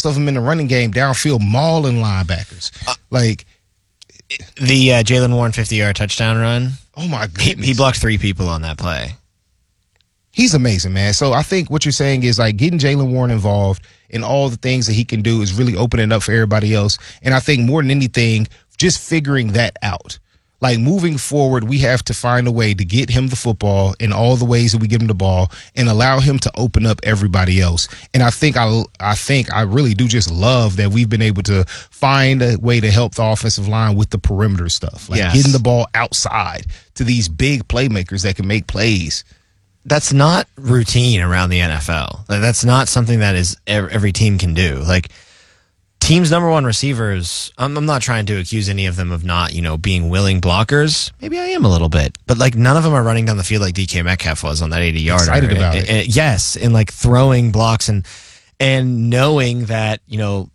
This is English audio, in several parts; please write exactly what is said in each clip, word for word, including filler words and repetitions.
most of them in the running game downfield mauling linebackers. Uh, like the uh, Jaylen Warren fifty-yard touchdown run. Oh, my goodness. He, he blocked three people on that play. He's amazing, man. So I think what you're saying is like getting Jaylen Warren involved in all the things that he can do is really opening up for everybody else. And I think more than anything, just figuring that out. Like moving forward, we have to find a way to get him the football in all the ways that we give him the ball and allow him to open up everybody else. And I think I, I think I really do just love that we've been able to find a way to help the offensive line with the perimeter stuff, like yes. getting the ball outside to these big playmakers that can make plays. That's not routine around the N F L. Like, that's not something that is every team can do. Like, teams' number one receivers, I'm, I'm not trying to accuse any of them of not, you know, being willing blockers. Maybe I am a little bit. But, like, none of them are running down the field like D K Metcalf was on that eighty-yarder. Excited about and, it. And, yes, and, like, throwing blocks and and knowing that, you know,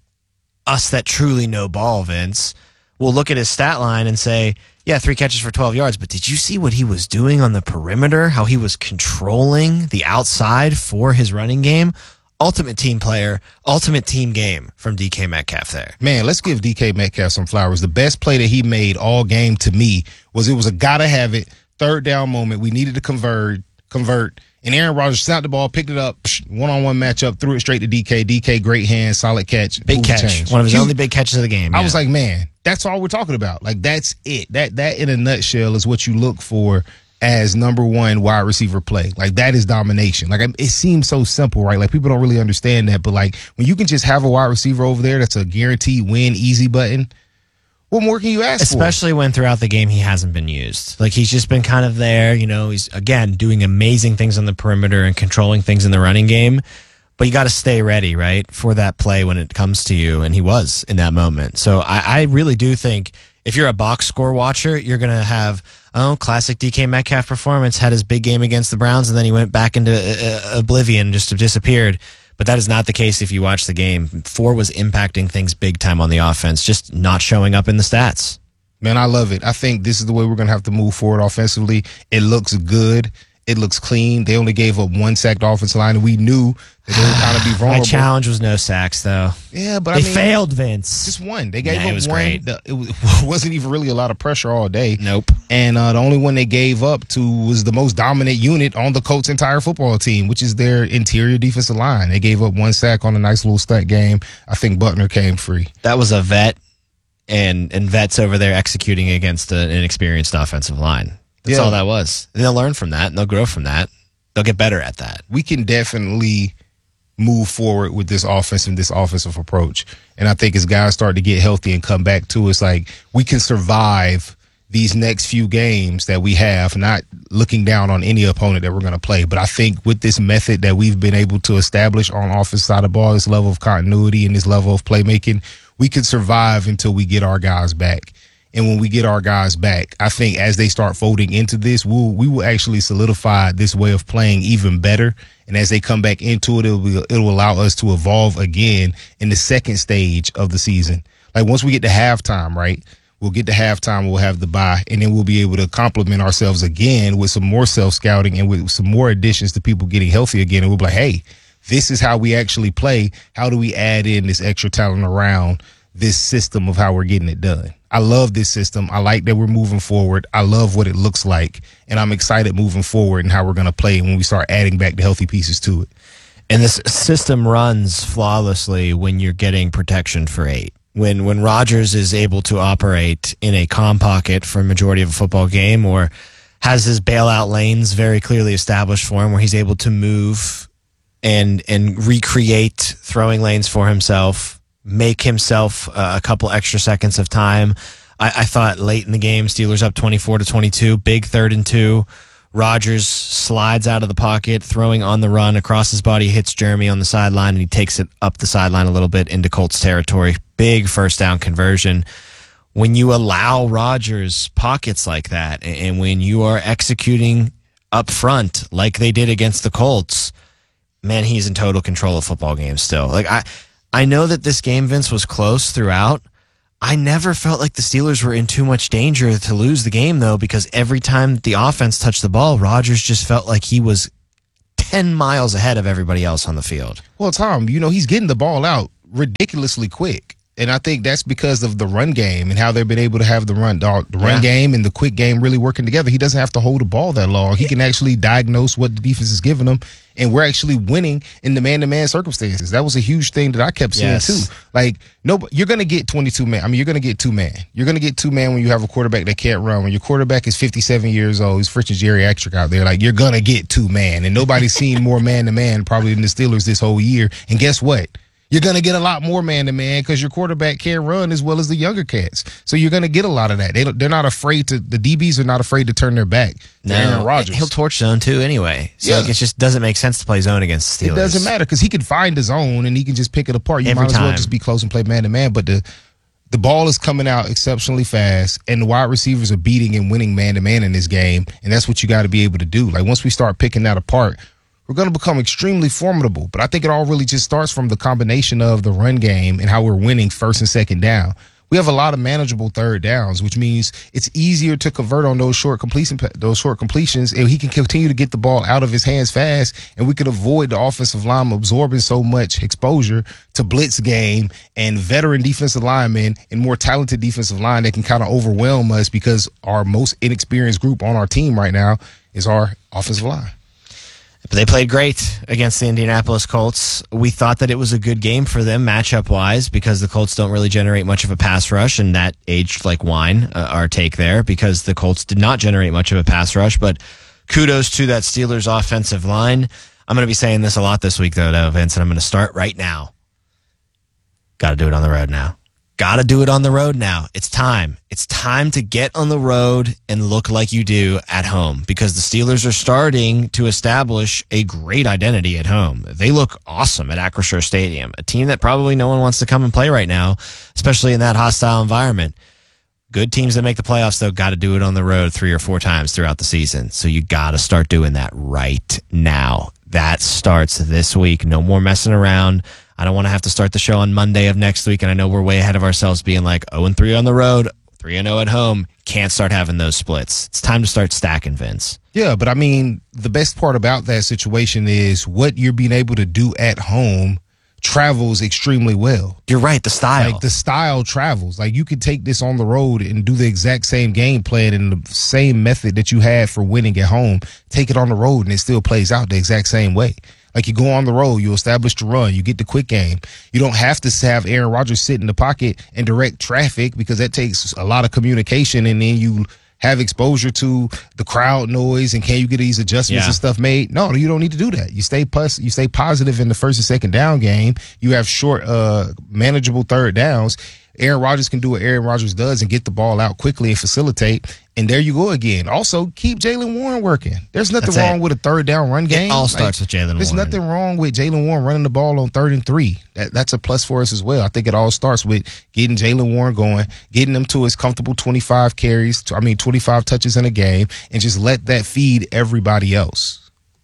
us that truly know ball, Vince, will look at his stat line and say, yeah, three catches for twelve yards, but did you see what he was doing on the perimeter, how he was controlling the outside for his running game? Ultimate team player, ultimate team game from D K Metcalf there. Man, let's give D K Metcalf some flowers. The best play that he made all game to me was it was a gotta have it, third down moment. We needed to convert, convert, and Aaron Rodgers snapped the ball, picked it up, one-on-one matchup, threw it straight to D K. D K, great hands, solid catch. Big catch. Change. One of his Huge. only big catches of the game. I yeah. was like, man, that's all we're talking about. Like, that's it. That that in a nutshell is what you look for as number one wide receiver play. Like, that is domination. Like, it seems so simple, right? Like, people don't really understand that. But, like, when you can just have a wide receiver over there that's a guaranteed win, easy button, what more can you ask Especially for? Especially when throughout the game he hasn't been used. Like, he's just been kind of there. You know, he's, again, doing amazing things on the perimeter and controlling things in the running game. But you got to stay ready, right, for that play when it comes to you. And he was in that moment. So I, I really do think if you're a box score watcher, you're going to have, oh, classic D K Metcalf performance, had his big game against the Browns, and then he went back into uh, oblivion, just disappeared. But that is not the case if you watch the game. Four was impacting things big time on the offense, just not showing up in the stats. Man, I love it. I think this is the way we're going to have to move forward offensively. It looks good. It looks clean. They only gave up one sacked offensive line, and we knew that they would kind of be vulnerable. My challenge was no sacks, though. Yeah, but they I mean, failed, Vince. Just one. They gave yeah, up it was one. Great. The, it was, wasn't even really a lot of pressure all day. Nope. And uh, the only one they gave up to was the most dominant unit on the Colts' entire football team, which is their interior defensive line. They gave up one sack on a nice little stat game. I think Buckner came free. That was a vet, and and vets over there executing against an inexperienced offensive line. That's yeah. all that was. And they'll learn from that, and they'll grow from that. They'll get better at that. We can definitely move forward with this offense and this offensive approach. And I think as guys start to get healthy and come back to us, like, we can survive these next few games that we have, not looking down on any opponent that we're going to play. But I think with this method that we've been able to establish on offense side of the ball, this level of continuity and this level of playmaking, we can survive until we get our guys back. And when we get our guys back, I think as they start folding into this, we'll, we will actually solidify this way of playing even better. And as they come back into it, it will, it will allow us to evolve again in the second stage of the season. Like, once we get to halftime, right, we'll get to halftime, we'll have the bye, and then we'll be able to complement ourselves again with some more self-scouting and with some more additions to people getting healthy again. And we'll be like, hey, this is how we actually play. How do we add in this extra talent around this system of how we're getting it done? I love this system. I like that we're moving forward. I love what it looks like. And I'm excited moving forward and how we're going to play when we start adding back the healthy pieces to it. And this system runs flawlessly when you're getting protection for eight. When when Rodgers is able to operate in a calm pocket for a majority of a football game, or has his bailout lanes very clearly established for him, where he's able to move and and recreate throwing lanes for himself, make himself uh, a couple extra seconds of time. I, I thought late in the game, Steelers up twenty-four to twenty-two, big third and two. Rodgers slides out of the pocket, throwing on the run across his body, hits Jeremy on the sideline, and he takes it up the sideline a little bit into Colts territory. Big first down conversion. When you allow Rodgers pockets like that, and when you are executing up front like they did against the Colts, man, he's in total control of football games still. Like I. I know that this game, Vince, was close throughout. I never felt like the Steelers were in too much danger to lose the game, though, because every time the offense touched the ball, Rodgers just felt like he was ten miles ahead of everybody else on the field. Well, Tom, you know, he's getting the ball out ridiculously quick. And I think that's because of the run game and how they've been able to have the run the run yeah. game and the quick game really working together. He doesn't have to hold the ball that long. He can actually diagnose what the defense is giving him, and we're actually winning in the man-to-man circumstances. That was a huge thing that I kept seeing yes. too. Like, no, you're going to get twenty-two man. I mean, you're going to get two man. You're going to get two man when you have a quarterback that can't run. When your quarterback is fifty-seven years old, he's freaking geriatric out there. Like, you're going to get two man, and nobody's seen more man-to-man probably than the Steelers this whole year. And guess what? You're going to get a lot more man-to-man because your quarterback can't run as well as the younger cats. So you're going to get a lot of that. They, they're not afraid to – the D Bs are not afraid to turn their back to no, Aaron Rodgers. He'll torch zone too anyway. So yeah. like, it just doesn't make sense to play zone against the Steelers. It doesn't matter because he can find the zone and he can just pick it apart. You Every might as time. well just be close and play man-to-man. But the the ball is coming out exceptionally fast, and the wide receivers are beating and winning man-to-man in this game, and that's what you got to be able to do. Like, once we start picking that apart – we're going to become extremely formidable. But I think it all really just starts from the combination of the run game and how we're winning first and second down. We have a lot of manageable third downs, which means it's easier to convert on those short completion, those short completions, and he can continue to get the ball out of his hands fast, and we can avoid the offensive line absorbing so much exposure to blitz game and veteran defensive linemen and more talented defensive line that can kind of overwhelm us because our most inexperienced group on our team right now is our offensive line. But they played great against the Indianapolis Colts. We thought that it was a good game for them matchup-wise because the Colts don't really generate much of a pass rush, and that aged like wine, uh, our take there, because the Colts did not generate much of a pass rush. But kudos to that Steelers offensive line. I'm going to be saying this a lot this week, though, though Vince, and I'm going to start right now. Got to do it on the road now. Got to do it on the road now. It's time. It's time to get on the road and look like you do at home because the Steelers are starting to establish a great identity at home. They look awesome at Acrisure Stadium, a team that probably no one wants to come and play right now, especially in that hostile environment. Good teams that make the playoffs, though, got to do it on the road three or four times throughout the season. So you got to start doing that right now. That starts this week. No more messing around. I don't want to have to start the show on Monday of next week, and I know we're way ahead of ourselves being like oh and three on the road, three and oh at home. Can't start having those splits. It's time to start stacking, Vince. Yeah, but I mean, the best part about that situation is what you're being able to do at home travels extremely well. You're right, the style. Like, the style travels. Like, you could take this on the road and do the exact same game plan and the same method that you had for winning at home. Take it on the road, and it still plays out the exact same way. Like, you go on the road, you establish the run, you get the quick game. You don't have to have Aaron Rodgers sit in the pocket and direct traffic because that takes a lot of communication, and then you have exposure to the crowd noise and can you get these adjustments yeah. and stuff made? No, you don't need to do that. You stay pus- you stay positive in the first and second down game. You have short, uh, manageable third downs. Aaron Rodgers can do what Aaron Rodgers does and get the ball out quickly and facilitate. And there you go again. Also, keep Jaylen Warren working. There's nothing That's wrong it. with a third down run game. It all starts like, with Jaylen Warren. There's nothing wrong with Jaylen Warren running the ball on third and three. That, that's a plus for us as well. I think it all starts with getting Jaylen Warren going, getting him to his comfortable twenty-five carries, I mean twenty-five touches in a game, and just let that feed everybody else.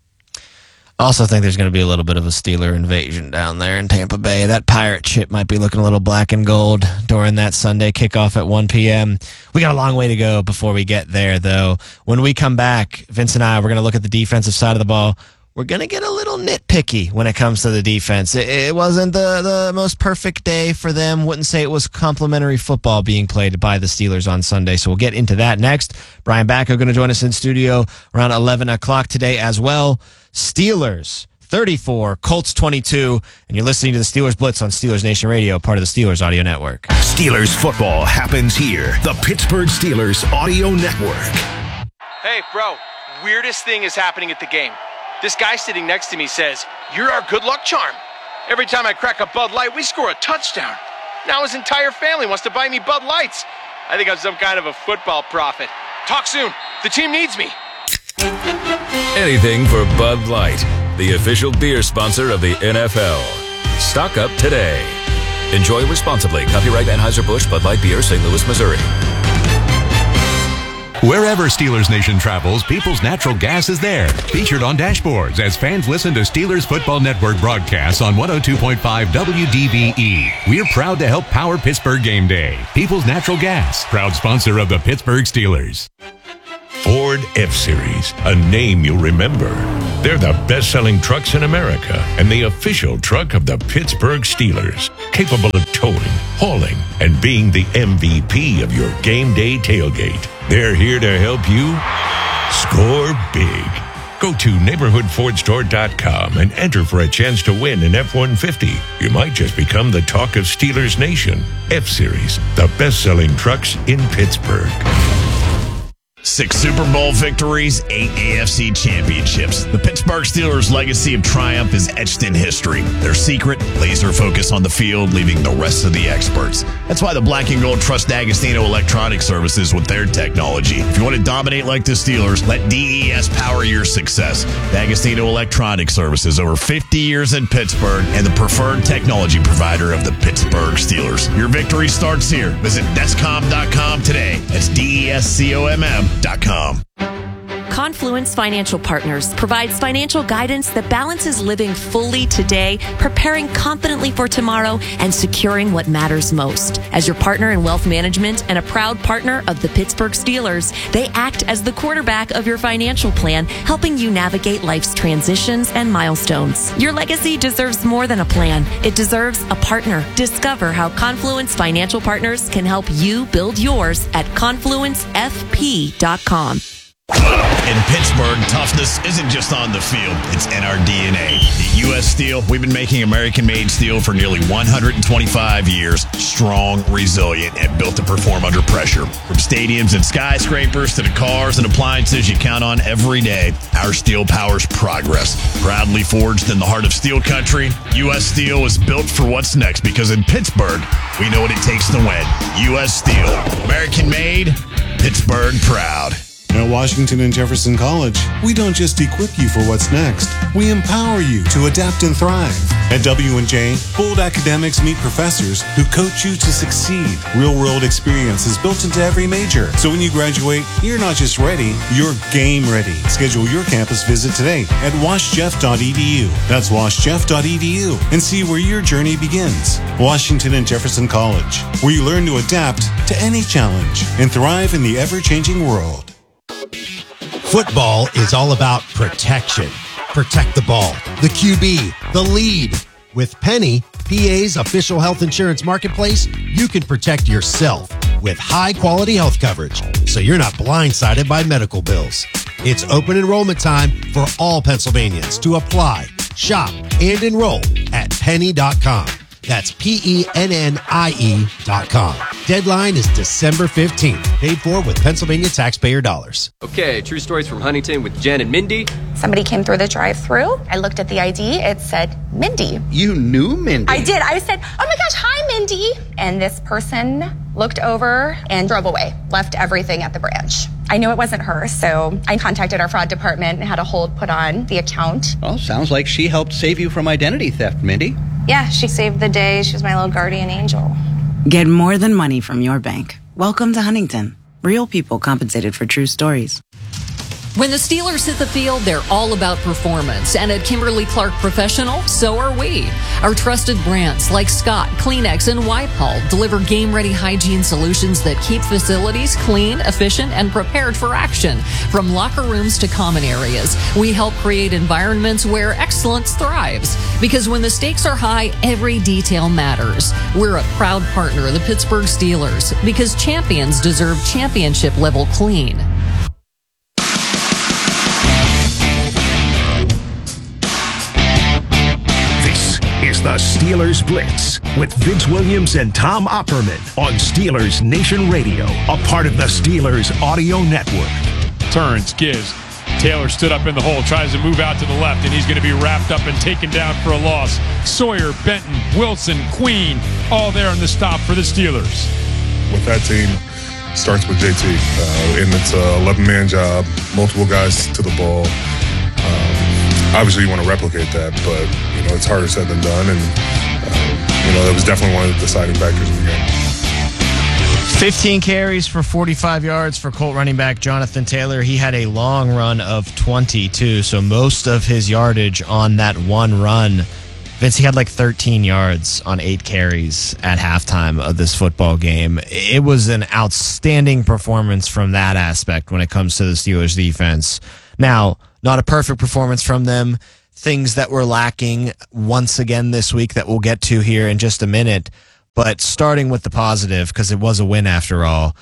I also think there's going to be a little bit of a Steeler invasion down there in Tampa Bay. That pirate ship might be looking a little black and gold during that Sunday kickoff at one p.m. We got a long way to go before we get there, though. When we come back, Vince and I, we're going to look at the defensive side of the ball. We're going to get a little nitpicky when it comes to the defense. It, it wasn't the, the most perfect day for them. Wouldn't say it was complimentary football being played by the Steelers on Sunday. So we'll get into that next. Brian Backo going to join us in studio around eleven o'clock today as well. Steelers thirty-four, Colts twenty-two, and you're listening to the Steelers Blitz on Steelers Nation Radio, part of the Steelers Audio Network. Steelers football happens here. The Pittsburgh Steelers Audio Network. Hey, bro, weirdest thing is happening at the game. This guy sitting next to me says, "You're our good luck charm. Every time I crack a Bud Light, we score a touchdown." Now his entire family wants to buy me Bud Lights. I think I'm some kind of a football prophet. Talk soon. The team needs me. Anything for Bud Light, the official beer sponsor of the N F L. Stock up today. Enjoy responsibly. Copyright Anheuser-Busch Bud Light Beer, Saint Louis, Missouri. Wherever Steelers Nation travels, People's Natural Gas is there. Featured on dashboards as fans listen to Steelers Football Network broadcasts on one oh two point five W D B E. We're proud to help power Pittsburgh game day. People's Natural Gas, proud sponsor of the Pittsburgh Steelers. Ford F-Series, a name you'll remember. They're the best-selling trucks in America and the official truck of the Pittsburgh Steelers, capable of towing, hauling, and being the M V P of your game day tailgate. They're here to help you score big. Go to neighborhood ford store dot com and enter for a chance to win an F one fifty. You might just become the talk of Steelers Nation. F-Series, the best-selling trucks in Pittsburgh. Six Super Bowl victories, eight A F C championships. The Pittsburgh Steelers' legacy of triumph is etched in history. Their secret, laser focus on the field, leaving the rest of the experts. That's why the Black and Gold trust D'Agostino Electronic Services with their technology. If you want to dominate like the Steelers, let D E S power your success. D'Agostino Electronic Services, over fifty years in Pittsburgh, and the preferred technology provider of the Pittsburgh Steelers. Your victory starts here. Visit descom dot com today. That's D E S C O M M. Com. Confluence Financial Partners provides financial guidance that balances living fully today, preparing confidently for tomorrow, and securing what matters most. As your partner in wealth management and a proud partner of the Pittsburgh Steelers, they act as the quarterback of your financial plan, helping you navigate life's transitions and milestones. Your legacy deserves more than a plan. It deserves a partner. Discover how Confluence Financial Partners can help you build yours at confluence f p dot com. In Pittsburgh, toughness isn't just on the field, it's in our D N A. At U S Steel, we've been making American-made steel for nearly one hundred twenty-five years. Strong, resilient, and built to perform under pressure. From stadiums and skyscrapers to the cars and appliances you count on every day, our steel powers progress. Proudly forged in the heart of steel country, U S Steel is built for what's next because in Pittsburgh, we know what it takes to win. U S Steel. American-made, Pittsburgh proud. At Washington and Jefferson College, we don't just equip you for what's next. We empower you to adapt and thrive. At W and J, bold academics meet professors who coach you to succeed. Real-world experience is built into every major. So when you graduate, you're not just ready, you're game ready. Schedule your campus visit today at wash jeff dot e d u. That's wash jeff dot e d u and see where your journey begins. Washington and Jefferson College, where you learn to adapt to any challenge and thrive in the ever-changing world. Football is all about protection. Protect the ball, the Q B, the lead. With Penny, P A's official health insurance marketplace, you can protect yourself with high-quality health coverage, so you're not blindsided by medical bills. It's open enrollment time for all Pennsylvanians to apply, shop, and enroll at penny dot com. That's P E N N I E dot com. Deadline is December fifteenth. Paid for with Pennsylvania taxpayer dollars. Okay, true stories from Huntington with Jen and Mindy. Somebody came through the drive-thru. I looked at the I D. It said Mindy. You knew Mindy? I did. I said, oh my gosh, hi, Mindy. And this person looked over and drove away, left everything at the branch. I knew it wasn't her, so I contacted our fraud department and had a hold put on the account. Well, sounds like she helped save you from identity theft, Mindy. Yeah, she saved the day. She was my little guardian angel. Get more than money from your bank. Welcome to Huntington. Real people compensated for true stories. When the Steelers hit the field, they're all about performance. And at Kimberly-Clark Professional, so are we. Our trusted brands like Scott, Kleenex, and Wipe-All deliver game-ready hygiene solutions that keep facilities clean, efficient, and prepared for action. From locker rooms to common areas, we help create environments where excellence thrives. Because when the stakes are high, every detail matters. We're a proud partner of the Pittsburgh Steelers because champions deserve championship-level clean. Is the Steelers Blitz with Vince Williams and Tom Opperman on Steelers Nation Radio, a part of the Steelers Audio Network. Turns, gives. Taylor stood up in the hole, tries to move out to the left, and he's going to be wrapped up and taken down for a loss. Sawyer, Benton, Wilson, Queen, all there on the stop for the Steelers. With that team, starts with J T, uh, and it's a eleven-man job, multiple guys to the ball. Um, obviously, you want to replicate that, but you know it's harder said than done, and uh, you know that was definitely one of the deciding factors in the game. fifteen carries for forty-five yards for Colt running back Jonathan Taylor. He had a long run of twenty-two, so most of his yardage on that one run Vince, he had like thirteen yards on eight carries at halftime of this football game. It was an outstanding performance from that aspect when it comes to the Steelers defense. Now, not a perfect performance from them. Things that were lacking once again this week that we'll get to here in just a minute. But starting with the positive, because it was a win after all,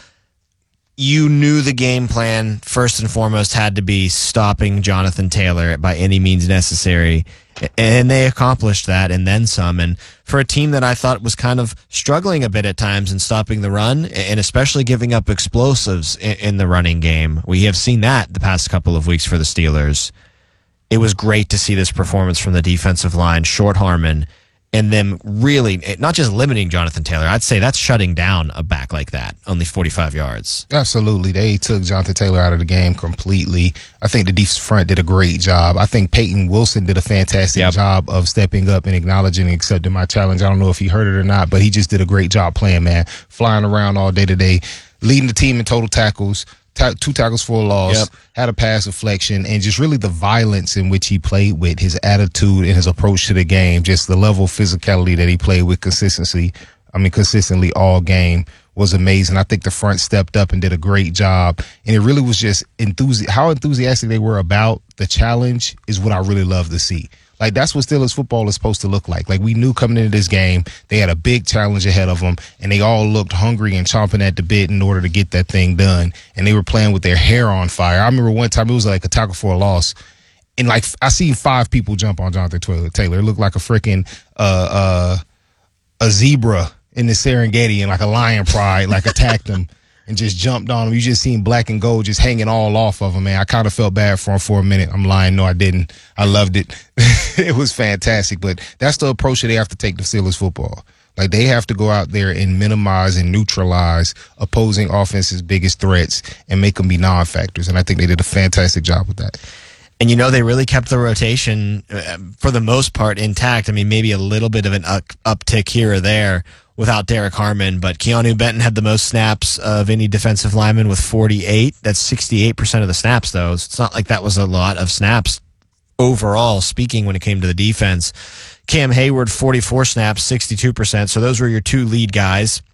you knew the game plan, first and foremost, had to be stopping Jonathan Taylor by any means necessary. And they accomplished that and then some. And for a team that I thought was kind of struggling a bit at times in stopping the run, and especially giving up explosives in the running game, we have seen that the past couple of weeks for the Steelers. It was great to see this performance from the defensive line, Short Harmon, and them really, not just limiting Jonathan Taylor, I'd say that's shutting down a back like that, only forty-five yards. Absolutely. They took Jonathan Taylor out of the game completely. I think the defense front did a great job. I think Peyton Wilson did a fantastic yep. job of stepping up and acknowledging and accepting my challenge. I don't know if he heard it or not, but he just did a great job playing, man. Flying around all day today, leading the team in total tackles, ta- two tackles for a loss, yep. had a pass deflection, and just really the violence in which he played with, his attitude and his approach to the game, just the level of physicality that he played with consistency. I mean, consistently all game was amazing. I think the front stepped up and did a great job. And it really was just enthusi- how enthusiastic they were about the challenge is what I really love to see. Like, that's what Steelers football is supposed to look like. Like, we knew coming into this game, they had a big challenge ahead of them, and they all looked hungry and chomping at the bit in order to get that thing done. And they were playing with their hair on fire. I remember one time it was like a tackle for a loss. And, like, I seen five people jump on Jonathan Taylor. It looked like a freaking uh, uh, a zebra in the Serengeti, and like a lion pride, like attacked him and just jumped on him. You just seen black and gold just hanging all off of him, man. I kind of felt bad for him for a minute. I'm lying. No, I didn't. I loved it. It was fantastic. But that's the approach that they have to take to Steelers football. Like, they have to go out there and minimize and neutralize opposing offense's biggest threats and make them be non-factors. And I think they did a fantastic job with that. And, you know, they really kept the rotation, uh, for the most part, intact. I mean, maybe a little bit of an up- uptick here or there without Derek Harmon, but Keanu Benton had the most snaps of any defensive lineman with forty-eight. That's sixty-eight percent of the snaps, though. It's not like that was a lot of snaps overall, speaking when it came to the defense. Cam Hayward, forty-four snaps, sixty-two percent. So those were your two lead guys.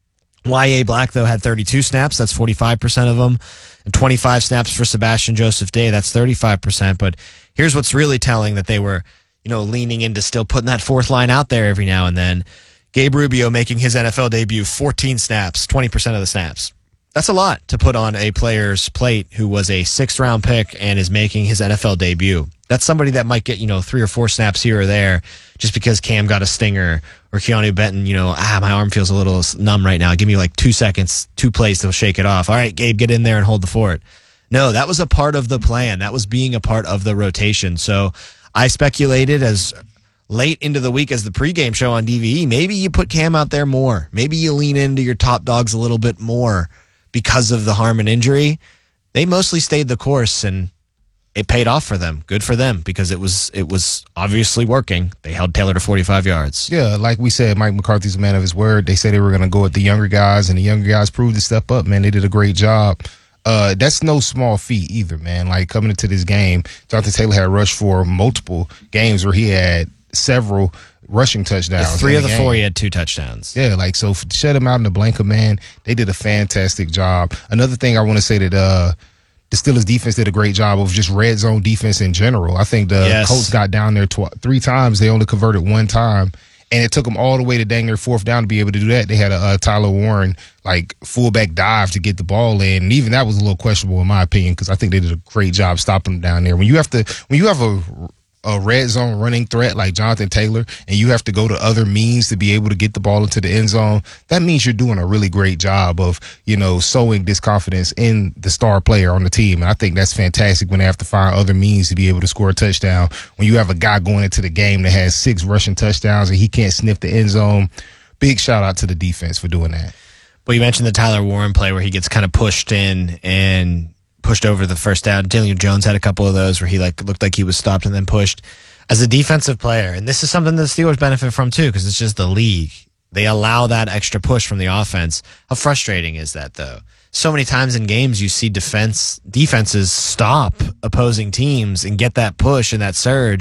Y A Black, though, had thirty-two snaps. That's forty-five percent of them. And twenty-five snaps for Sebastian Joseph Day. That's thirty-five percent. But here's what's really telling that they were, you know, leaning into still putting that fourth line out there every now and then. Gabe Rubio making his N F L debut, fourteen snaps, twenty percent of the snaps. That's a lot to put on a player's plate who was a sixth-round pick and is making his N F L debut. That's somebody that might get, you know, three or four snaps here or there just because Cam got a stinger, or Keanu Benton, you know, ah, my arm feels a little numb right now. Give me like two seconds, two plays to shake it off. All right, Gabe, get in there and hold the fort. No, that was a part of the plan. That was being a part of the rotation. So I speculated as late into the week as the pregame show on D V E, maybe you put Cam out there more. Maybe you lean into your top dogs a little bit more because of the Harmon injury. They mostly stayed the course, and it paid off for them. Good for them, because it was it was obviously working. They held Taylor to forty-five yards. Yeah, like we said, Mike McCarthy's a man of his word. They said they were going to go at the younger guys, and the younger guys proved to step up, man. They did a great job. Uh, that's no small feat either, man. Like, coming into this game, Jonathan Taylor had rushed for multiple games where he had several rushing touchdowns. Yeah, three of the game. four, he had two touchdowns. Yeah, like, so to shut him out in the blanket, man, they did a fantastic job. Another thing I want to say that uh, the Steelers defense did a great job of just red zone defense in general. I think the yes. Colts got down there tw- three times. They only converted one time. And it took them all the way to dang near fourth down to be able to do that. They had a, a Tyler Warren, like, fullback dive to get the ball in. And even that was a little questionable in my opinion, because I think they did a great job stopping them down there. When you have to, when you have a, a red zone running threat like Jonathan Taylor, and you have to go to other means to be able to get the ball into the end zone, that means you're doing a really great job of, you know, sowing this confidence in the star player on the team. And I think that's fantastic when they have to find other means to be able to score a touchdown. When you have a guy going into the game that has six rushing touchdowns and he can't sniff the end zone, big shout out to the defense for doing that. Well, you mentioned the Tyler Warren play where he gets kind of pushed in and pushed over the first down. Daniel Jones had a couple of those where he like looked like he was stopped and then pushed. As a defensive player, and this is something the Steelers benefit from too, because it's just the league. They allow that extra push from the offense. How frustrating is that, though? So many times in games you see defense defenses stop opposing teams and get that push and that surge.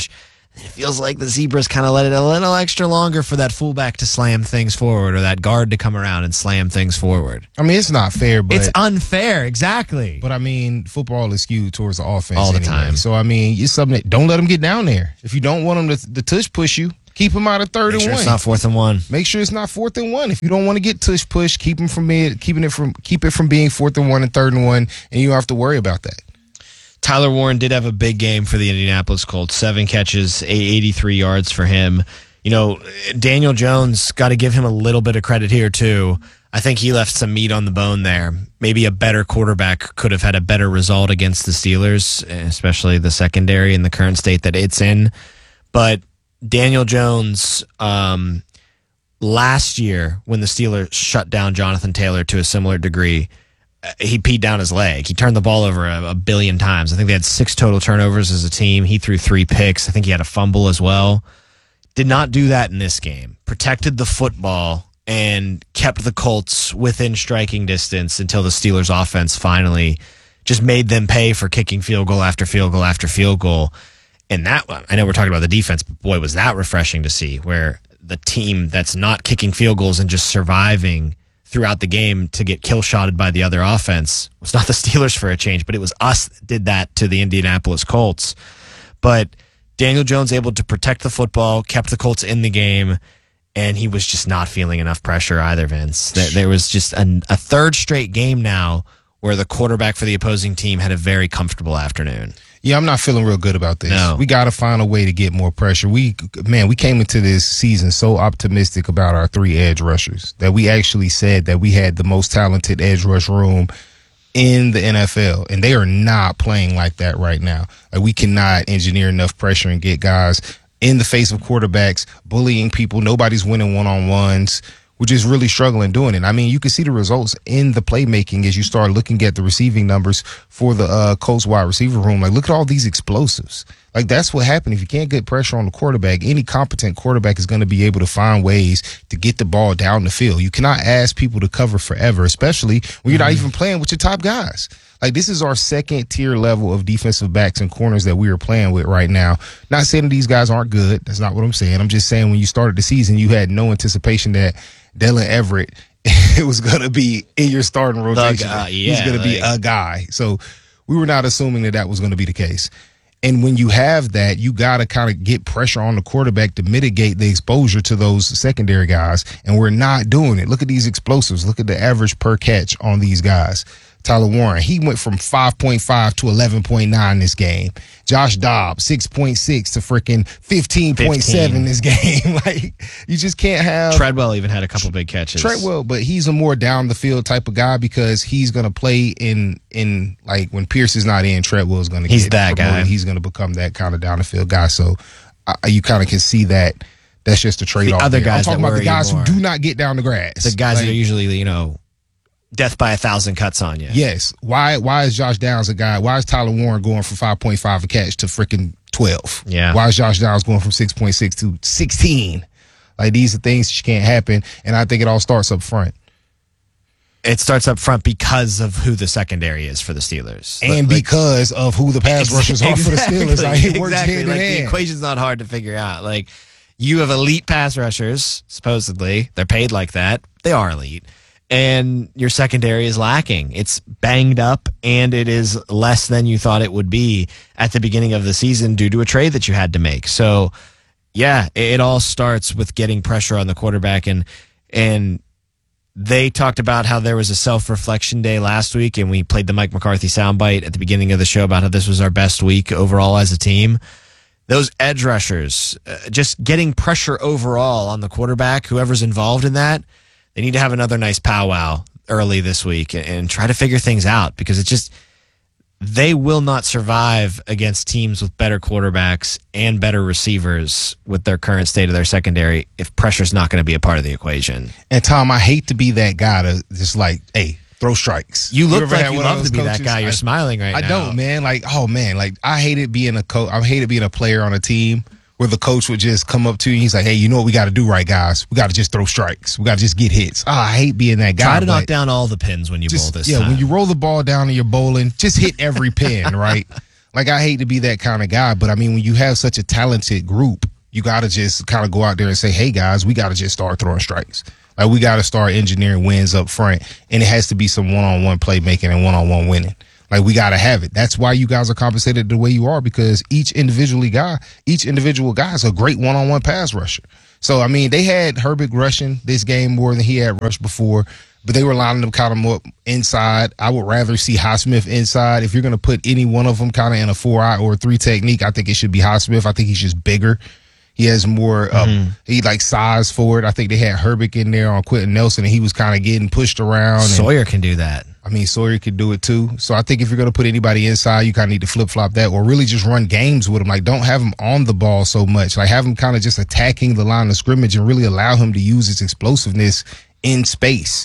It feels like the Zebras kind of let it a little extra longer for that fullback to slam things forward or that guard to come around and slam things forward. I mean, it's not fair, but it's unfair, exactly. But I mean, football is skewed towards the offense all the anyway. time. So I mean, it's something that, don't let them get down there. If you don't want them to, to tush push you, keep them out of third Make and sure one. It's not fourth and one. Make sure it's not fourth and one. If you don't want to get tush push, keep them from being, keeping it from keep it from being fourth and one and third and one, and you don't have to worry about that. Tyler Warren did have a big game for the Indianapolis Colts. Seven catches, eighty-three yards for him. You know, Daniel Jones, got to give him a little bit of credit here, too. I think he left some meat on the bone there. Maybe a better quarterback could have had a better result against the Steelers, especially the secondary in the current state that it's in. But Daniel Jones, um, last year when the Steelers shut down Jonathan Taylor to a similar degree, he peed down his leg. He turned the ball over a, a billion times. I think they had six total turnovers as a team. He threw three picks. I think he had a fumble as well. Did not do that in this game. Protected the football and kept the Colts within striking distance until the Steelers offense finally just made them pay for kicking field goal after field goal after field goal. And that one, I know we're talking about the defense, but boy, was that refreshing to see, where the team that's not kicking field goals and just surviving throughout the game to get kill shotted by the other offense. It was not the Steelers for a change, but it was us that did that to the Indianapolis Colts. But Daniel Jones able to protect the football, kept the Colts in the game, and he was just not feeling enough pressure either, Vince. There, there was just a, a third straight game now where the quarterback for the opposing team had a very comfortable afternoon. Yeah, I'm not feeling real good about this. No. We got to find a way to get more pressure. We, man, we came into this season so optimistic about our three edge rushers that we actually said that we had the most talented edge rush room in the N F L, and they are not playing like that right now. Like, we cannot engineer enough pressure and get guys in the face of quarterbacks, bullying people. Nobody's winning one-on-ones. We're just really struggling doing it. I mean, you can see the results in the playmaking as you start looking at the receiving numbers for the uh, Colts wide receiver room. Like, look at all these explosives. Like, that's what happened. If you can't get pressure on the quarterback, any competent quarterback is going to be able to find ways to get the ball down the field. You cannot ask people to cover forever, especially when you're not even playing with your top guys. Like, this is our second tier level of defensive backs and corners that we are playing with right now. Not saying that these guys aren't good. That's not what I'm saying. I'm just saying when you started the season, you had no anticipation that Dylan Everett it was going to be in your starting rotation. Guy, yeah, He's going to be like, a guy. So we were not assuming that that was going to be the case. And when you have that, you got to kind of get pressure on the quarterback to mitigate the exposure to those secondary guys. And we're not doing it. Look at these explosives. Look at the average per catch on these guys. Tyler Warren, he went from five point five to eleven point nine this game. Josh Dobbs, six point six to freaking fifteen point seven this game. Like, you just can't have. Treadwell even had a couple big catches. Treadwell, but he's a more down the field type of guy because he's going to play in, in like, when Pierce is not in, Treadwell is going to get He's that promoted. guy. He's going to become that kind of down the field guy. So uh, you kind of can see that. That's just a trade off. The other guys I'm talking that about the worry guys more. who do not get down the grass. The guys Like, that are usually, you know, death by a thousand cuts on you. Yes. Why Why is Josh Downs a guy? Why is Tyler Warren going from five point five a catch to freaking twelve? Yeah. Why is Josh Downs going from six point six to sixteen? Like, these are things that can't happen, and I think it all starts up front. It starts up front because of who the secondary is for the Steelers. And Like, because of who the pass rushers are for the Steelers. Like, it works exactly. hand in Like, the hand. equation's not hard to figure out. Like, you have elite pass rushers, supposedly. They're paid like that. They are elite. And your secondary is lacking. It's banged up, and it is less than you thought it would be at the beginning of the season due to a trade that you had to make. So, yeah, it all starts with getting pressure on the quarterback. And and they talked about how there was a self-reflection day last week, and we played the Mike McCarthy soundbite at the beginning of the show about how this was our best week overall as a team. Those edge rushers, uh, just getting pressure overall on the quarterback, whoever's involved in that, they need to have another nice powwow early this week and, and try to figure things out, because it's just, they will not survive against teams with better quarterbacks and better receivers with their current state of their secondary if pressure's not going to be a part of the equation. And Tom, I hate to be that guy to just like, hey, throw strikes. You look ever like had you one of love those to be that coaches? guy. You're I, smiling right I now. don't, man. Like, oh man, like I hated being a coach. I hated being a player on a team where the coach would just come up to you and he's like, hey, you know what we got to do, right, guys? We got to just throw strikes. We got to just get hits. Oh, I hate being that guy. Try to knock but down all the pins when you just, bowl this yeah, time. when you roll the ball down and you're bowling, just hit every pin, right? Like, I hate to be that kind of guy, but I mean, when you have such a talented group, you got to just kind of go out there and say, hey, guys, we got to just start throwing strikes. Like, we got to start engineering wins up front, and it has to be some one-on-one playmaking and one-on-one winning. Like, we got to have it. That's why you guys are compensated the way you are, because each individually guy, each individual guy is a great one-on-one pass rusher. So, I mean, they had Herbig rushing this game more than he had rushed before, but they were lining them kind of more inside. I would rather see Highsmith inside. If you're going to put any one of them kind of in a four-eye or a three technique, I think it should be Highsmith. I think he's just bigger. He has more, um, mm-hmm. he like size for it. I think they had Herbig in there on Quentin Nelson, and he was kind of getting pushed around. Sawyer and, can do that. I mean, Sawyer could do it too. So I think if you're going to put anybody inside, you kind of need to flip-flop that, or really just run games with him. Like, don't have him on the ball so much. Like, have him kind of just attacking the line of scrimmage and really allow him to use his explosiveness in space.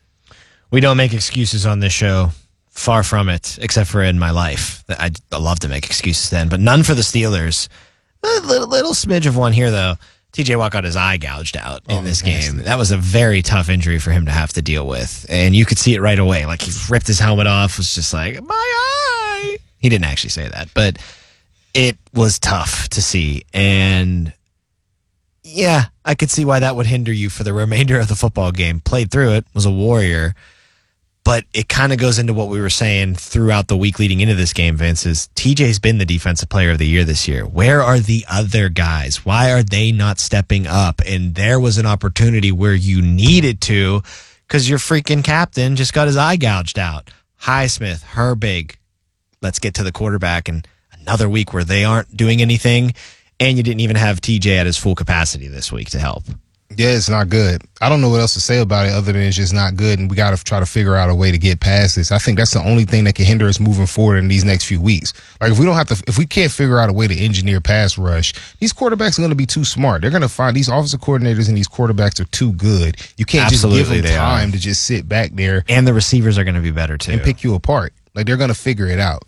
We don't make excuses on this show. Far from it, except for in my life. I love to make excuses then, but none for the Steelers. A little, little smidge of one here, though. T J Watt got his eye gouged out in oh, this game. That was a very tough injury for him to have to deal with. And you could see it right away. Like, he ripped his helmet off, was just like, my eye. He didn't actually say that, but it was tough to see. And yeah, I could see why that would hinder you for the remainder of the football game. Played through it, was a warrior. But it kind of goes into what we were saying throughout the week leading into this game, Vince, is T J's been the defensive player of the year this year. Where are the other guys? Why are they not stepping up? And there was an opportunity where you needed to, because your freaking captain just got his eye gouged out. Highsmith, Herbig, let's get to the quarterback. And another week where they aren't doing anything, and you didn't even have T J at his full capacity this week to help. Yeah, it's not good. I don't know what else to say about it other than it's just not good, and we got to try to figure out a way to get past this. I think that's the only thing that can hinder us moving forward in these next few weeks. Like, if we don't have to, if we can't figure out a way to engineer pass rush, these quarterbacks are going to be too smart. They're going to find these offensive coordinators and these quarterbacks are too good. You can't Absolutely, just give them time are. to just sit back there. And the receivers are going to be better too. And pick you apart. Like, they're going to figure it out.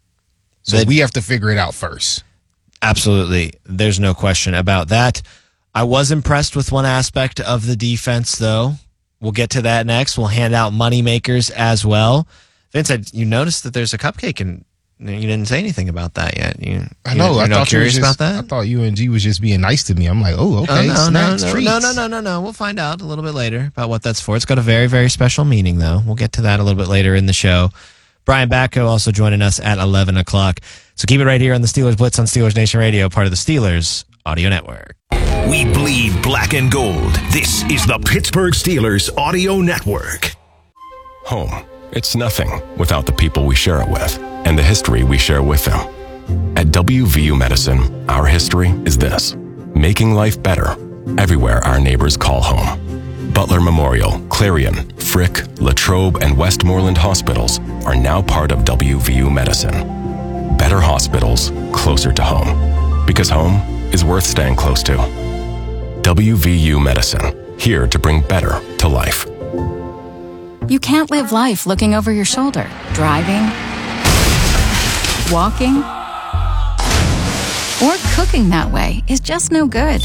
So but, we have to figure it out first. Absolutely. There's no question about that. I was impressed with one aspect of the defense, though. We'll get to that next. We'll hand out money makers as well. Vince, you noticed that there's a cupcake, and you didn't say anything about that yet. You, I know. You're I not thought curious you just, about that. I thought U N G was just being nice to me. I'm like, oh, okay, oh, no, snacks, no, no, treats. No, no, no, no, no. We'll find out a little bit later about what that's for. It's got a very, very special meaning, though. We'll get to that a little bit later in the show. Brian Batko also joining us at eleven o'clock. So keep it right here on the Steelers Blitz on Steelers Nation Radio, part of the Steelers Audio Network. We bleed black and gold. This is the Pittsburgh Steelers Audio Network. Home. It's nothing without the people we share it with and the history we share with them. At W V U Medicine, our history is this: making life better everywhere our neighbors call home. Butler Memorial, Clarion, Frick, Latrobe, and Westmoreland hospitals are now part of W V U Medicine. Better hospitals, closer to home. Because home is worth staying close to. W V U Medicine, here to bring better to life. You can't live life looking over your shoulder. Driving, walking, or cooking that way is just no good.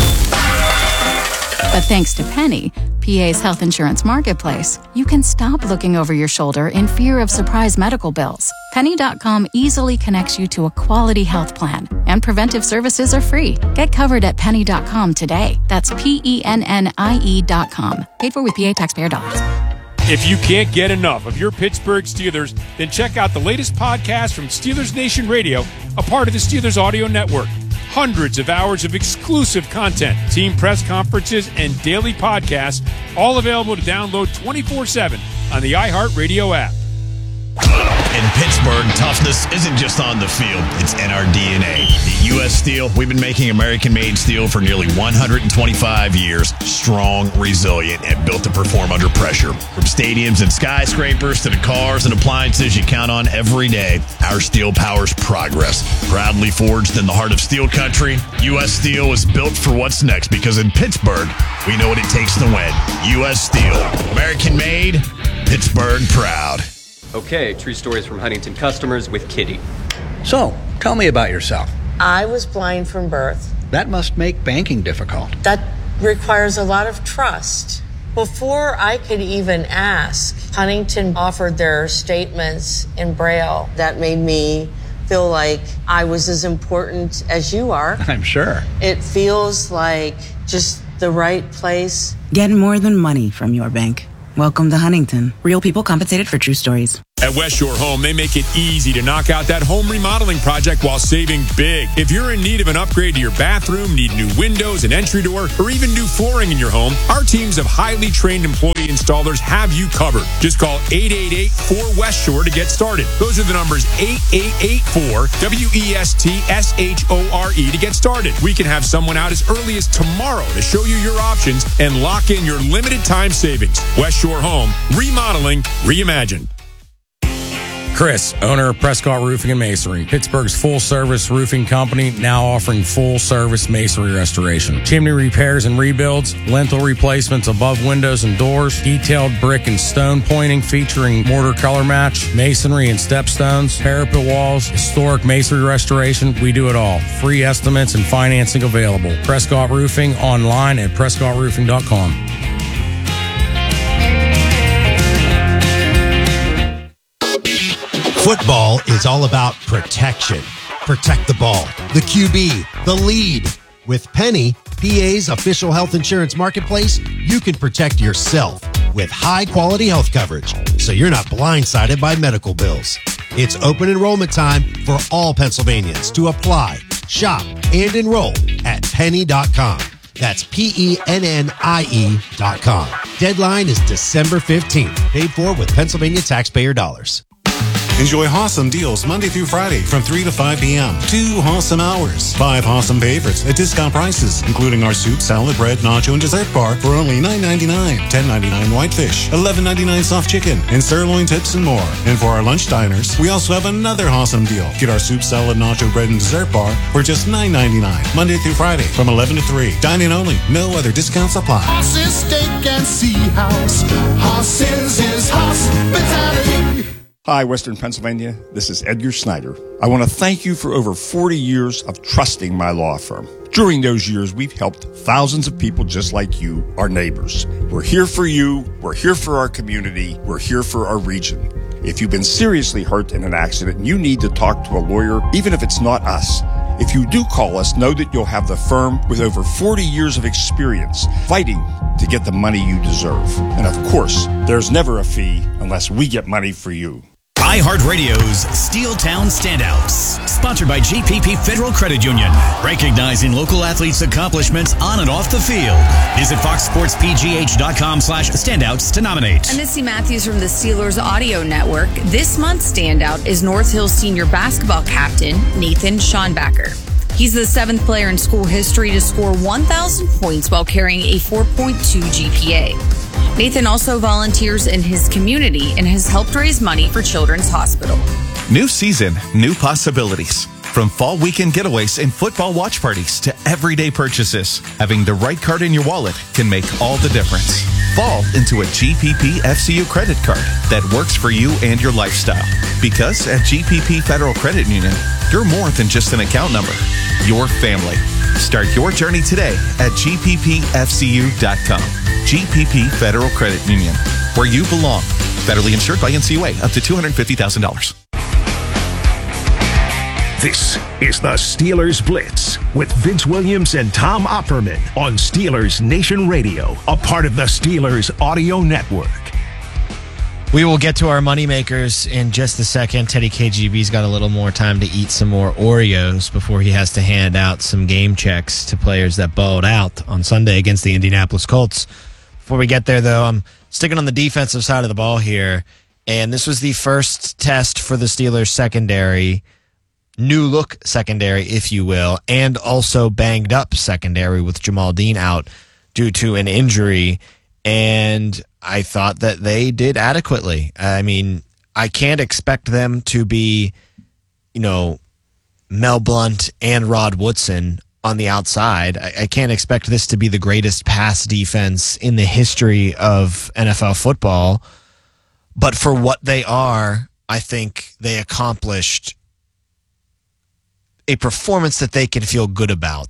But thanks to Penny, P A's health insurance marketplace, you can stop looking over your shoulder in fear of surprise medical bills. Penny dot com easily connects you to a quality health plan, and preventive services are free. Get covered at Penny dot com today. That's P E N N I E dot com. Paid for with P A taxpayer dollars. If you can't get enough of your Pittsburgh Steelers, then check out the latest podcast from Steelers Nation Radio, a part of the Steelers Audio Network. Hundreds of hours of exclusive content, team press conferences, and daily podcasts, all available to download twenty-four seven on the iHeartRadio app. In Pittsburgh, toughness isn't just on the field, it's in our D N A. At U S Steel, we've been making American-made steel for nearly one hundred twenty-five years, strong, resilient, and built to perform under pressure. From stadiums and skyscrapers to the cars and appliances you count on every day, our steel powers progress. Proudly forged in the heart of steel country, U S Steel is built for what's next, because in Pittsburgh, we know what it takes to win. U S Steel, American-made, Pittsburgh proud. Okay, true stories from Huntington customers with Kitty. So, tell me about yourself. I was blind from birth. That must make banking difficult. That requires a lot of trust. Before I could even ask, Huntington offered their statements in Braille. That made me feel like I was as important as you are. I'm sure. It feels like just the right place. Get more than money from your bank. Welcome to Huntington. Real people compensated for true stories. At West Shore Home, they make it easy to knock out that home remodeling project while saving big. If you're in need of an upgrade to your bathroom, need new windows, an entry door, or even new flooring in your home, our teams of highly trained employee installers have you covered. Just call eight eight eight, four West Shore to get started. Those are the numbers eight eight eight four W E S T S H O R E to get started. We can have someone out as early as tomorrow to show you your options and lock in your limited time savings. West Shore Home, remodeling, reimagined. Chris, owner of Prescott Roofing and Masonry, Pittsburgh's full-service roofing company, now offering full-service masonry restoration. Chimney repairs and rebuilds, lintel replacements above windows and doors, detailed brick and stone pointing featuring mortar color match, masonry and stepstones, parapet walls, historic masonry restoration. We do it all. Free estimates and financing available. Prescott Roofing online at prescott roofing dot com. Football is all about protection. Protect the ball, the Q B, the lead. With Penny, P A's official health insurance marketplace, you can protect yourself with high-quality health coverage, so you're not blindsided by medical bills. It's open enrollment time for all Pennsylvanians to apply, shop, and enroll at penny dot com. That's P E N N I E dot com. Deadline is December fifteenth. Paid for with Pennsylvania taxpayer dollars. Enjoy Hossam deals Monday through Friday from three to five p.m. Two Hossam hours. Five Hossam favorites at discount prices, including our soup, salad, bread, nacho, and dessert bar for only nine ninety-nine, ten ninety-nine whitefish, eleven ninety-nine soft chicken, and sirloin tips and more. And for our lunch diners, we also have another Hossam deal. Get our soup, salad, nacho, bread, and dessert bar for just nine ninety-nine, Monday through Friday from eleven to three. Dine-in only. No other discounts apply. Hoss's Steak and Sea House. Hoss's is hospitality. Hi, Western Pennsylvania. This is Edgar Snyder. I want to thank you for over forty years of trusting my law firm. During those years, we've helped thousands of people just like you, our neighbors. We're here for you. We're here for our community. We're here for our region. If you've been seriously hurt in an accident and you need to talk to a lawyer, even if it's not us, if you do call us, know that you'll have the firm with over forty years of experience fighting to get the money you deserve. And of course, there's never a fee unless we get money for you. iHeartRadio's Steel Town Standouts, sponsored by G P P Federal Credit Union, recognizing local athletes' accomplishments on and off the field. Visit fox sports p g h dot com slash standouts to nominate. I'm Missy Matthews from the Steelers Audio Network. This month's standout is North Hills senior basketball captain Nathan Schonbacher. He's the seventh player in school history to score one thousand points while carrying a four point two G P A. Nathan also volunteers in his community and has helped raise money for Children's Hospital. New season, new possibilities. From fall weekend getaways and football watch parties to everyday purchases, having the right card in your wallet can make all the difference. Fall into a G P P F C U credit card that works for you and your lifestyle. Because at G P P Federal Credit Union, you're more than just an account number. Your family. Start your journey today at g p p f c u dot com. G P P Federal Credit Union, where you belong. Federally insured by N C U A, up to two hundred fifty thousand dollars. This is the Steelers Blitz with Vince Williams and Tom Opperman on Steelers Nation Radio, a part of the Steelers Audio Network. We will get to our moneymakers in just a second. Teddy K G B's got a little more time to eat some more Oreos before he has to hand out some game checks to players that balled out on Sunday against the Indianapolis Colts. Before we get there, though, I'm sticking on the defensive side of the ball here, and this was the first test for the Steelers secondary, new look secondary, if you will, and also banged up secondary with Jamal Dean out due to an injury, and I thought that they did adequately. I mean, I can't expect them to be, you know, Mel Blount and Rod Woodson on the outside. I, I can't expect this to be the greatest pass defense in the history of N F L football. But for what they are, I think they accomplished a performance that they can feel good about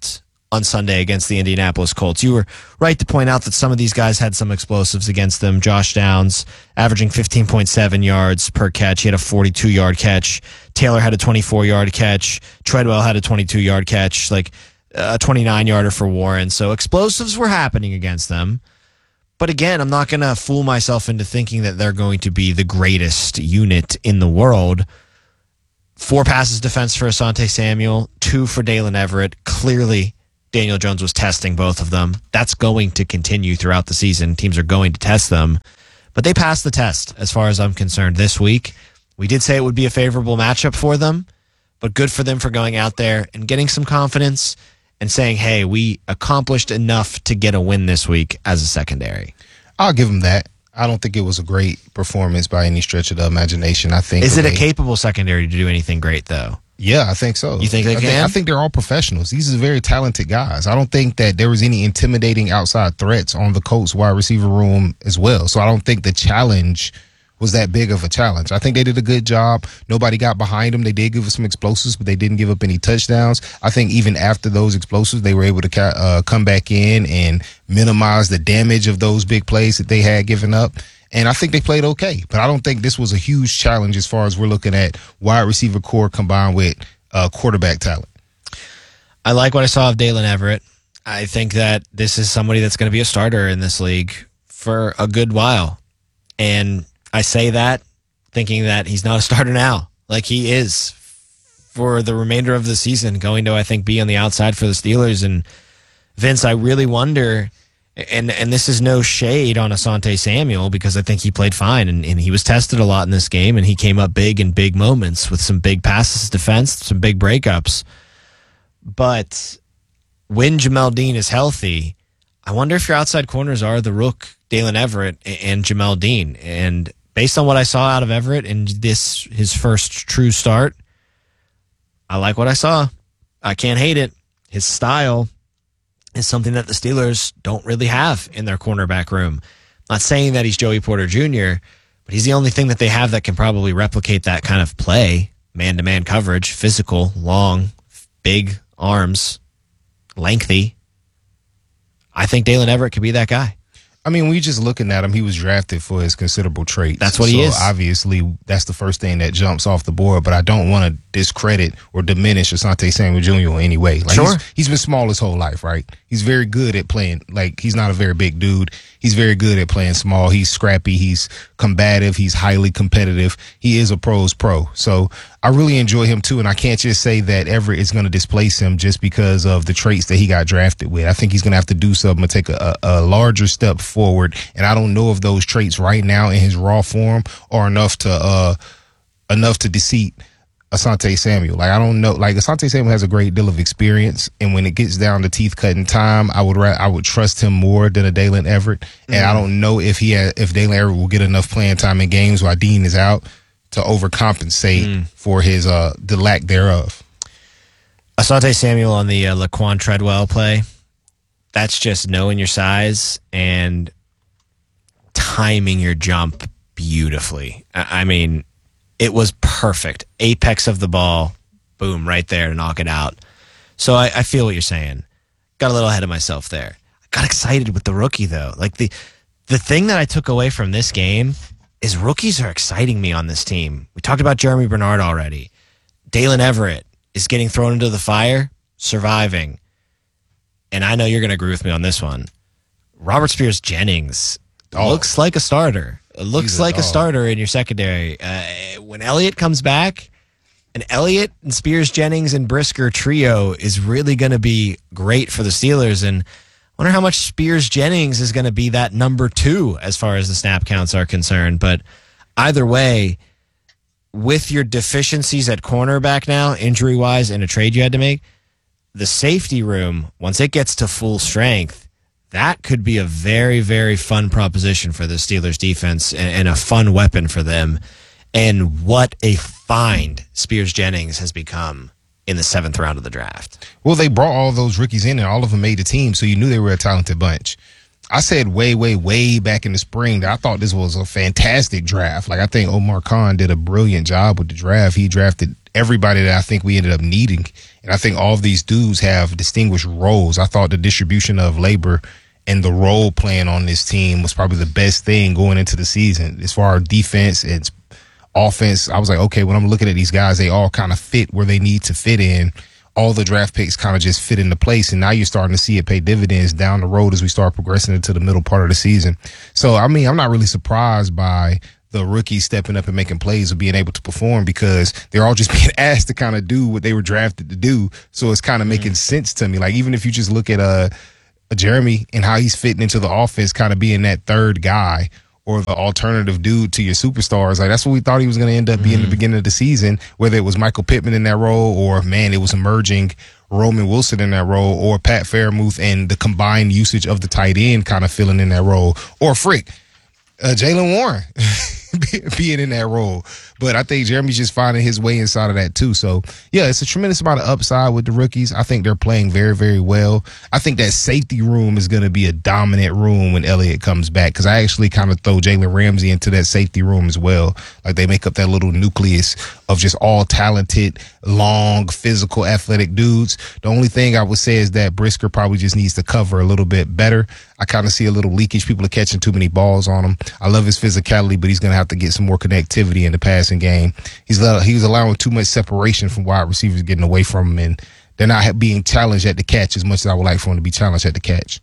on Sunday against the Indianapolis Colts. You were right to point out that some of these guys had some explosives against them. Josh Downs averaging fifteen point seven yards per catch. He had a forty-two-yard catch. Taylor had a twenty-four-yard catch. Treadwell had a twenty-two-yard catch, like a twenty-nine-yarder for Warren. So explosives were happening against them. But again, I'm not going to fool myself into thinking that they're going to be the greatest unit in the world. Four passes defense for Asante Samuel, two for Dalen Everett. Clearly, Daniel Jones was testing both of them. That's going to continue throughout the season. Teams are going to test them. But they passed the test, as far as I'm concerned, this week. We did say it would be a favorable matchup for them, but good for them for going out there and getting some confidence and saying, hey, we accomplished enough to get a win this week as a secondary. I'll give them that. I don't think it was a great performance by any stretch of the imagination. I think. Is it a they, capable secondary to do anything great, though? Yeah, I think so. You think they I can? Think, I think they're all professionals. These are very talented guys. I don't think that there was any intimidating outside threats on the Colts wide receiver room as well. So I don't think the challenge was that big of a challenge. I think they did a good job. Nobody got behind them. They did give us some explosives, but they didn't give up any touchdowns. I think even after those explosives, they were able to uh, come back in and minimize the damage of those big plays that they had given up. And I think they played okay, but I don't think this was a huge challenge as far as we're looking at wide receiver core combined with uh, quarterback talent. I like what I saw of Dalen Everett. I think that this is somebody that's going to be a starter in this league for a good while. And I say that thinking that he's not a starter now, like he is for the remainder of the season, going to, I think, be on the outside for the Steelers. And Vince, I really wonder, and and this is no shade on Asante Samuel, because I think he played fine and, and he was tested a lot in this game, and he came up big in big moments with some big passes defense, some big breakups. But when Jamel Dean is healthy, I wonder if your outside corners are the rook, Dalen Everett, and Jamel Dean. And based on what I saw out of Everett in this, his first true start, I like what I saw. I can't hate it. His style is something that the Steelers don't really have in their cornerback room. I'm not saying that he's Joey Porter Junior, but he's the only thing that they have that can probably replicate that kind of play. Man-to-man coverage, physical, long, big arms, lengthy. I think Dalen Everett could be that guy. I mean, we just looking at him, he was drafted for his considerable traits. That's what so he is. Obviously, that's the first thing that jumps off the board, but I don't want to discredit or diminish Asante Samuel Junior in any way. Like, sure. He's, he's been small his whole life, right? He's very good at playing. Like, he's not a very big dude. He's very good at playing small. He's scrappy. He's combative. He's highly competitive. He is a pro's pro. So I really enjoy him too. And I can't just say that Everett is going to displace him just because of the traits that he got drafted with. I think he's going to have to do something to take a, a, a larger step forward. And I don't know if those traits right now in his raw form are enough to, uh, enough to defeat Asante Samuel. Like, I don't know. Like, Asante Samuel has a great deal of experience, and when it gets down to teeth cutting time, I would I would trust him more than a Dalen Everett. And mm-hmm. I don't know if he had, if Dalen Everett will get enough playing time in games while Dean is out to overcompensate mm. for his uh the lack thereof. Asante Samuel on the uh, Laquan Treadwell play. That's just knowing your size and timing your jump beautifully. I, I mean. It was perfect. Apex of the ball. Boom, right there to knock it out. So I, I feel what you're saying. Got a little ahead of myself there. I got excited with the rookie, though. Like, the the thing that I took away from this game is rookies are exciting me on this team. We talked about Jeremy Bernard already. Dalen Everett is getting thrown into the fire, surviving. And I know you're going to agree with me on this one. Robert Spears-Jennings oh. looks like a starter. It looks a like dog. a starter in your secondary. Uh, when Elliott comes back, an Elliott and Spears-Jennings and Brisker trio is really going to be great for the Steelers. And I wonder how much Spears-Jennings is going to be that number two as far as the snap counts are concerned. But either way, with your deficiencies at cornerback now, injury-wise, and a trade you had to make, the safety room, once it gets to full strength, that could be a very, very fun proposition for the Steelers defense and, and a fun weapon for them. And what a find Spears-Jennings has become in the seventh round of the draft. Well, they brought all those rookies in and all of them made the team, so you knew they were a talented bunch. I said way, way, way back in the spring that I thought this was a fantastic draft. Like, I think Omar Khan did a brilliant job with the draft. He drafted everybody that I think we ended up needing. And I think all of these dudes have distinguished roles. I thought the distribution of labor and the role playing on this team was probably the best thing going into the season. As far as defense and offense, I was like, okay, when I'm looking at these guys, they all kind of fit where they need to fit in. All the draft picks kind of just fit into place, and now you're starting to see it pay dividends down the road as we start progressing into the middle part of the season. So, I mean, I'm not really surprised by the rookies stepping up and making plays or being able to perform because they're all just being asked to kind of do what they were drafted to do. So it's kind of making sense to me. Like, even if you just look at uh, Jeremy and how he's fitting into the offense, kind of being that third guy or the alternative dude to your superstars. Like, that's what we thought he was going to end up being mm-hmm. in the beginning of the season, whether it was Michael Pittman in that role or, man, it was emerging Roman Wilson in that role or Pat Fairmouth and the combined usage of the tight end kind of filling in that role or Frick, uh, Jaylen Warren being in that role. But I think Jeremy's just finding his way inside of that too. So, yeah, it's a tremendous amount of upside with the rookies. I think they're playing very, very well. I think that safety room is going to be a dominant room when Elliott comes back because I actually kind of throw Jalen Ramsey into that safety room as well. Like, they make up that little nucleus of just all talented, long, physical, athletic dudes. The only thing I would say is that Brisker probably just needs to cover a little bit better. I kind of see a little leakage. People are catching too many balls on him. I love his physicality, but he's going to have to get some more connectivity in the passing game. He's he's allowing too much separation from wide receivers getting away from him, and they're not being challenged at the catch as much as I would like for him to be challenged at the catch.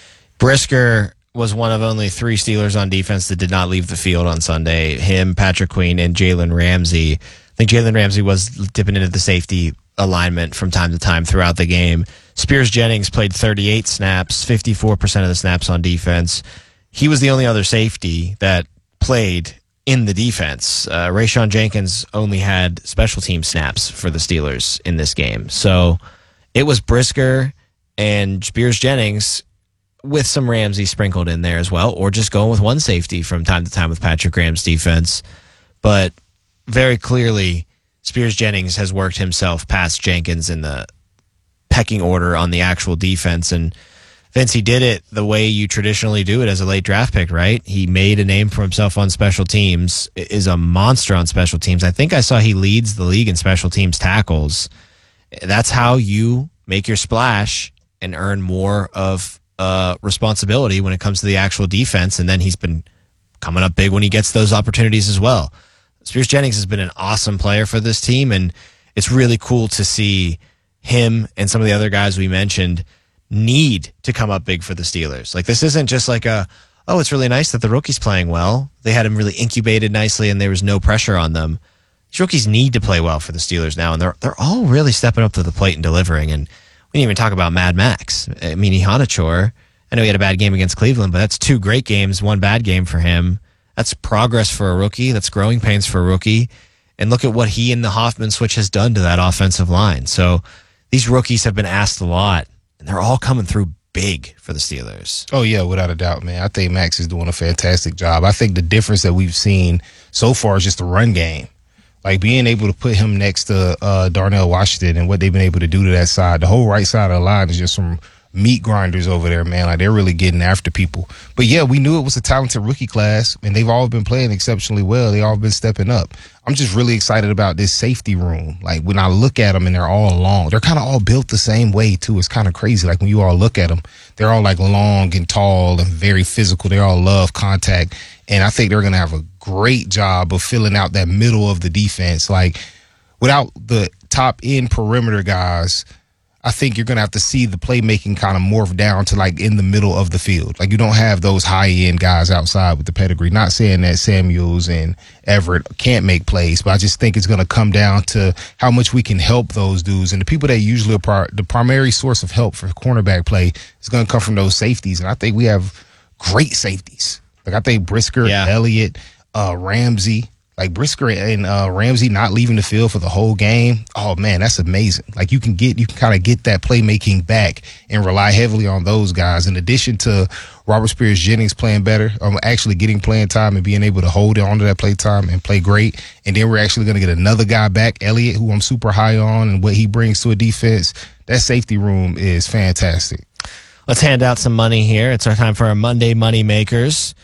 Brisker was one of only three Steelers on defense that did not leave the field on Sunday. Him, Patrick Queen, and Jalen Ramsey. I think Jalen Ramsey was dipping into the safety alignment from time to time throughout the game. Spears Jennings played thirty-eight snaps, fifty-four percent of the snaps on defense. He was the only other safety that played in the defense. Uh, Rayshon Jenkins only had special team snaps for the Steelers in this game. So it was Brisker and Spears Jennings with some Ramsey sprinkled in there as well, or just going with one safety from time to time with Patrick Graham's defense. But very clearly, Spears Jennings has worked himself past Jenkins in the pecking order on the actual defense. And Vince, he did it the way you traditionally do it as a late draft pick, right? He made a name for himself on special teams, is a monster on special teams. I think I saw he leads the league in special teams tackles. That's how you make your splash and earn more of uh, responsibility when it comes to the actual defense. And then he's been coming up big when he gets those opportunities as well. Spears Jennings has been an awesome player for this team, and it's really cool to see him and some of the other guys we mentioned need to come up big for the Steelers. Like, this isn't just like a, oh, it's really nice that the rookie's playing well. They had him really incubated nicely and there was no pressure on them. These rookies need to play well for the Steelers now, and they're they're all really stepping up to the plate and delivering. And we didn't even talk about Mad Max. I mean, Ihanachour, I know he had a bad game against Cleveland, but that's two great games, one bad game for him. That's progress for a rookie. That's growing pains for a rookie. And look at what he and the Hoffman switch has done to that offensive line. So these rookies have been asked a lot, and they're all coming through big for the Steelers. Oh, yeah, without a doubt, man. I think Max is doing a fantastic job. I think the difference that we've seen so far is just the run game. Like, being able to put him next to uh, Darnell Washington and what they've been able to do to that side. The whole right side of the line is just some meat grinders over there, man. Like, they're really getting after people. But, yeah, we knew it was a talented rookie class, and they've all been playing exceptionally well. They all been stepping up. I'm just really excited about this safety room. Like, when I look at them and they're all long, they're kind of all built the same way, too. It's kind of crazy. Like, when you all look at them, they're all, like, long and tall and very physical. They all love contact. And I think they're going to have a great job of filling out that middle of the defense. Like, without the top end perimeter guys, I think you're going to have to see the playmaking kind of morph down to, like, in the middle of the field. Like, you don't have those high-end guys outside with the pedigree. Not saying that Samuels and Everett can't make plays, but I just think it's going to come down to how much we can help those dudes. And the people that usually are par- the primary source of help for cornerback play is going to come from those safeties. And I think we have great safeties. Like, I think Brisker, yeah. Elliott, uh, Ramsey. Like, Brisker and uh, Ramsey not leaving the field for the whole game. Oh, man, that's amazing. Like, you can get, you can kind of get that playmaking back and rely heavily on those guys. In addition to Robert Spears Jennings playing better, um, actually getting playing time and being able to hold on to that play time and play great. And then we're actually going to get another guy back, Elliott, who I'm super high on, and what he brings to a defense. That safety room is fantastic. Let's hand out some money here. It's our time for our Monday Money Makers.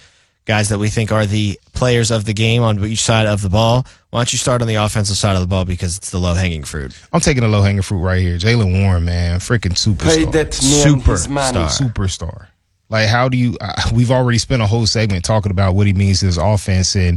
guys that we think are the players of the game on each side of the ball. Why don't you start on the offensive side of the ball because it's the low-hanging fruit? I'm taking the low-hanging fruit right here. Jaylen Warren, man, freaking superstar. Superstar. Superstar. Like, how do you uh, – we've already spent a whole segment talking about what he means to his offense, and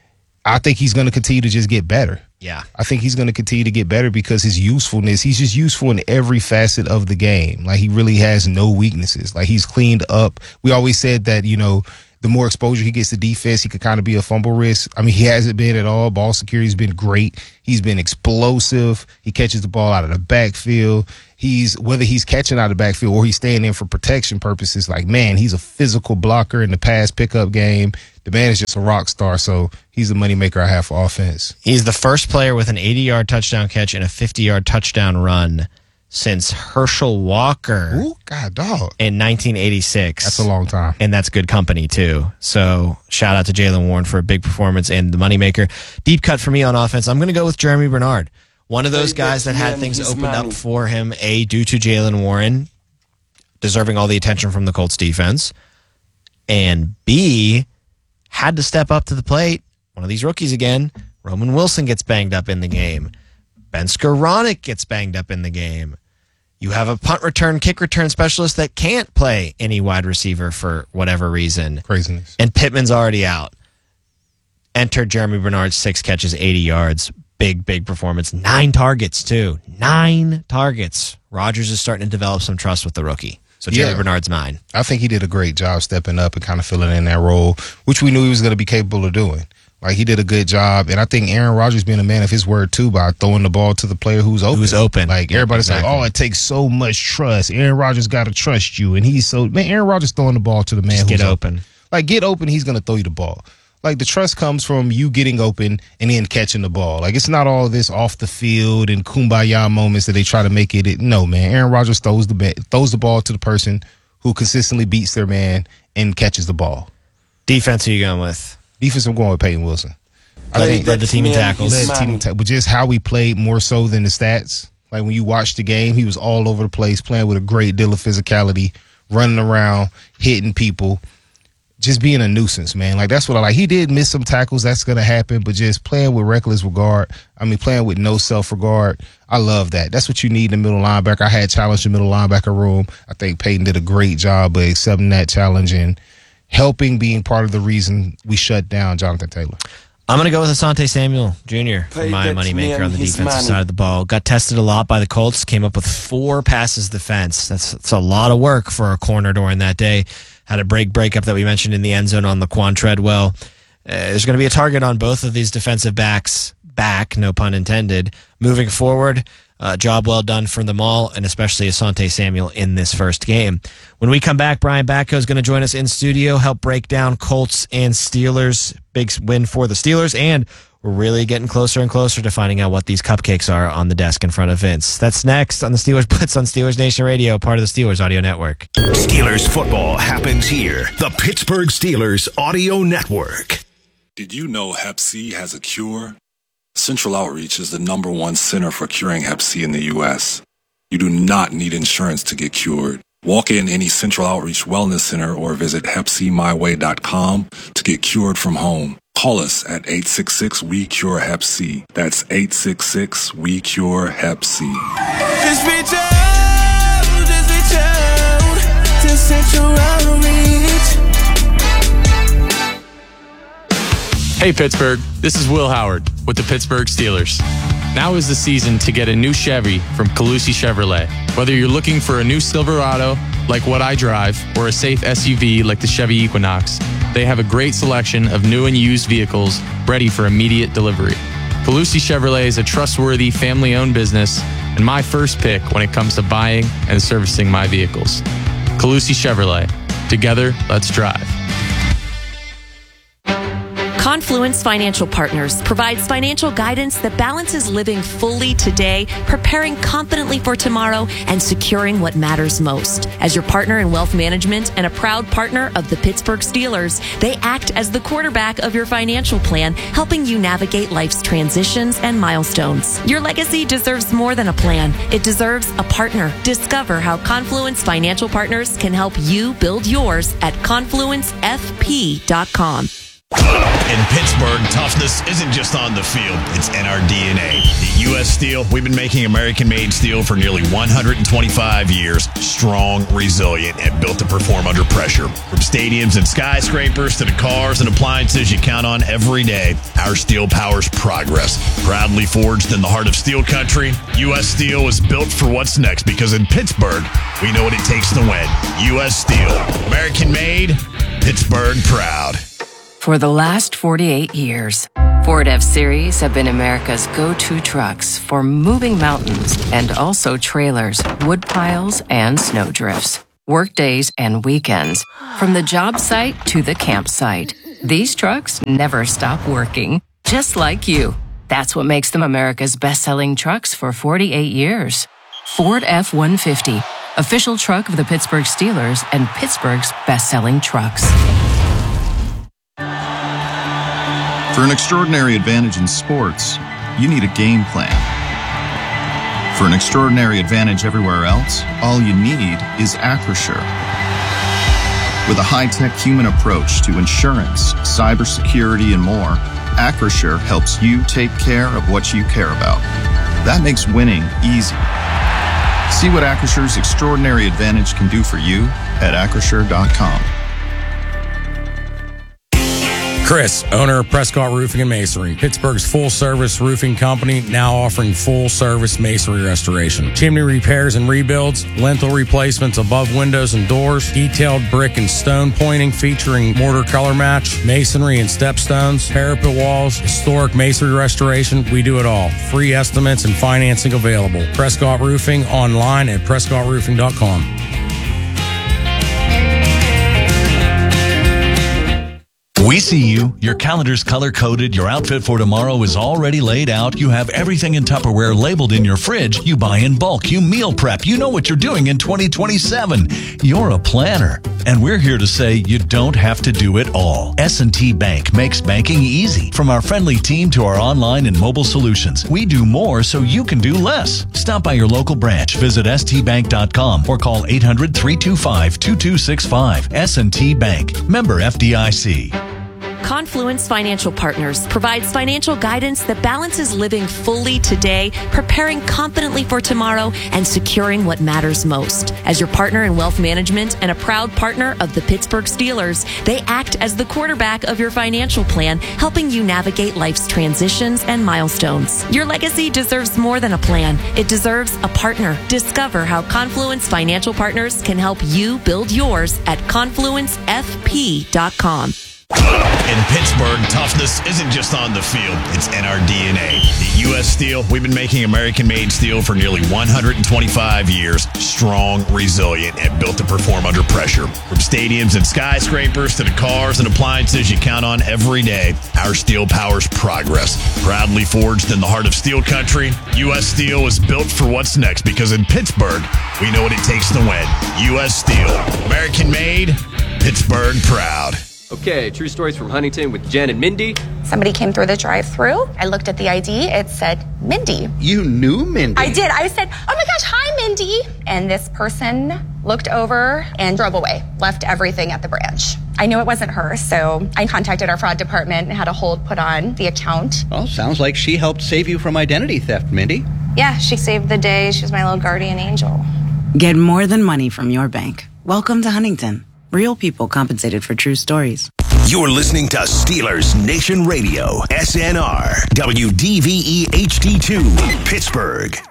I think he's going to continue to just get better. Yeah. I think he's going to continue to get better because his usefulness, he's just useful in every facet of the game. Like, he really has no weaknesses. Like, he's cleaned up. We always said that, you know, the more exposure he gets to defense, he could kind of be a fumble risk. I mean, he hasn't been at all. Ball security's been great. He's been explosive. He catches the ball out of the backfield. He's, whether he's catching out of the backfield or he's staying in for protection purposes, like, man, he's a physical blocker in the pass pickup game. The man is just a rock star, so he's the moneymaker I have for offense. He's the first player with an eighty-yard touchdown catch and a fifty-yard touchdown run since Herschel Walker. Ooh, God, dog. In nineteen eighty-six. That's a long time. And that's good company, too. So shout out to Jaylen Warren for a big performance and the moneymaker. Deep cut for me on offense. I'm going to go with Jeremy Bernard. One of those guys that had things opened up for him, A, due to Jaylen Warren, deserving all the attention from the Colts defense, and B, had to step up to the plate. One of these rookies again. Roman Wilson gets banged up in the game. Ben Skoranek gets banged up in the game. You have a punt return, kick return specialist that can't play any wide receiver for whatever reason. Craziness. And Pittman's already out. Enter Jeremy Bernard, six catches, eighty yards. Big, big performance. Nine targets, too. Nine targets. Rodgers is starting to develop some trust with the rookie. So Jeremy yeah. Bernard's nine. I think he did a great job stepping up and kind of filling in that role, which we knew he was going to be capable of doing. Like, he did a good job. And I think Aaron Rodgers being a man of his word, too, by throwing the ball to the player who's open. Who's open. Like, everybody's exactly. like, oh, it takes so much trust. Aaron Rodgers got to trust you. And he's so – man, Aaron Rodgers throwing the ball to the man Just who's get open. open. Like, get open, he's going to throw you the ball. Like, the trust comes from you getting open and then catching the ball. Like, it's not all this off the field and kumbaya moments that they try to make it. it no, man. Aaron Rodgers throws the throws the ball to the person who consistently beats their man and catches the ball. Defense, who you going with? Defense, I'm going with Peyton Wilson. I led, think led the team in tackles. Led the team in ta- but just how we played more so than the stats. Like, when you watch the game, he was all over the place, playing with a great deal of physicality, running around, hitting people. Just being a nuisance, man. Like, that's what I like. He did miss some tackles. That's going to happen. But just playing with reckless regard. I mean, playing with no self-regard. I love that. That's what you need in the middle linebacker. I had challenged the middle linebacker room. I think Peyton did a great job of accepting that challenge and helping, being part of the reason we shut down Jonathan Taylor. I'm going to go with Asante Samuel Junior for my moneymaker on the defensive money. side of the ball. Got tested a lot by the Colts. Came up with four passes defense. That's, that's a lot of work for a corner during that day. Had a break breakup that we mentioned in the end zone on Laquan Treadwell. Uh, there's going to be a target on both of these defensive backs back, no pun intended. Moving forward, uh, job well done for them all, and especially Asante Samuel in this first game. When we come back, Brian Batko is going to join us in studio, help break down Colts and Steelers. Big win for the Steelers, and we're really getting closer and closer to finding out what these cupcakes are on the desk in front of Vince. That's next on the Steelers Blitz on Steelers Nation Radio, part of the Steelers Audio Network. Steelers football happens here. The Pittsburgh Steelers Audio Network. Did you know Hep C has a cure? Central Outreach is the number one center for curing Hep C in the U S. You do not need insurance to get cured. Walk in any Central Outreach Wellness Center or visit hep c my way dot com to get cured from home. Call us at eight six six, we cure hep C. That's eight six six, we cure hep C. Just reach out, just reach out to Central Outreach. Hey Pittsburgh, this is Will Howard with the Pittsburgh Steelers. Now is the season to get a new Chevy from Calusi Chevrolet. Whether you're looking for a new Silverado, like what I drive, or a safe S U V like the Chevy Equinox, they have a great selection of new and used vehicles ready for immediate delivery. Calusi Chevrolet is a trustworthy, family-owned business and my first pick when it comes to buying and servicing my vehicles. Calusi Chevrolet. Together, let's drive. Confluence Financial Partners provides financial guidance that balances living fully today, preparing confidently for tomorrow, and securing what matters most. As your partner in wealth management and a proud partner of the Pittsburgh Steelers, they act as the quarterback of your financial plan, helping you navigate life's transitions and milestones. Your legacy deserves more than a plan. It deserves a partner. Discover how Confluence Financial Partners can help you build yours at confluence f p dot com. In Pittsburgh, toughness isn't just on the field, it's in our D N A. At U S Steel, we've been making American-made steel for nearly one hundred twenty-five years. Strong, resilient, and built to perform under pressure. From stadiums and skyscrapers to the cars and appliances you count on every day, our steel powers progress. Proudly forged in the heart of steel country, U S Steel is built for what's next because in Pittsburgh, we know what it takes to win. U S Steel. American-made, Pittsburgh proud. For the last forty-eight years, Ford F-Series have been America's go-to trucks for moving mountains and also trailers, wood piles, and snow drifts. Workdays and weekends, from the job site to the campsite. These trucks never stop working, just like you. That's what makes them America's best-selling trucks for forty-eight years. Ford F one fifty, official truck of the Pittsburgh Steelers and Pittsburgh's best-selling trucks. For an extraordinary advantage in sports, you need a game plan. For an extraordinary advantage everywhere else, all you need is Acrisure. With a high-tech human approach to insurance, cybersecurity, and more, Acrisure helps you take care of what you care about. That makes winning easy. See what Acrisure's extraordinary advantage can do for you at acrisure dot com. Chris, owner of Prescott Roofing and Masonry, Pittsburgh's full-service roofing company, now offering full-service masonry restoration. Chimney repairs and rebuilds, lintel replacements above windows and doors, detailed brick and stone pointing featuring mortar color match, masonry and stepstones, parapet walls, historic masonry restoration. We do it all. Free estimates and financing available. Prescott Roofing online at prescott roofing dot com. We see you. Your calendar's color-coded. Your outfit for tomorrow is already laid out. You have everything in Tupperware labeled in your fridge. You buy in bulk. You meal prep. You know what you're doing in twenty twenty-seven. You're a planner. And we're here to say you don't have to do it all. S and T Bank makes banking easy. From our friendly team to our online and mobile solutions, we do more so you can do less. Stop by your local branch. Visit s t bank dot com or call eight hundred, three two five, two two six five. S and T Bank. Member F D I C. Confluence Financial Partners provides financial guidance that balances living fully today, preparing confidently for tomorrow, and securing what matters most. As your partner in wealth management and a proud partner of the Pittsburgh Steelers, they act as the quarterback of your financial plan, helping you navigate life's transitions and milestones. Your legacy deserves more than a plan. It deserves a partner. Discover how Confluence Financial Partners can help you build yours at confluence f p dot com. In Pittsburgh, toughness isn't just on the field, it's in our D N A. At U S Steel, we've been making American-made steel for nearly one hundred twenty-five years. Strong, resilient, and built to perform under pressure. From stadiums and skyscrapers to the cars and appliances you count on every day, our steel powers progress. Proudly forged in the heart of steel country, U S Steel is built for what's next because in Pittsburgh, we know what it takes to win. U S Steel. American-made, Pittsburgh proud. Okay, true stories from Huntington with Jen and Mindy. Somebody came through the drive-thru. I looked at the I D. It said Mindy. You knew Mindy? I did. I said, oh my gosh, hi, Mindy. And this person looked over and drove away, left everything at the branch. I knew it wasn't her, so I contacted our fraud department and had a hold put on the account. Well, sounds like she helped save you from identity theft, Mindy. Yeah, she saved the day. She was my little guardian angel. Get more than money from your bank. Welcome to Huntington. Real people compensated for true stories. You're listening to Steelers Nation Radio, S N R, W D V E H D two, Pittsburgh.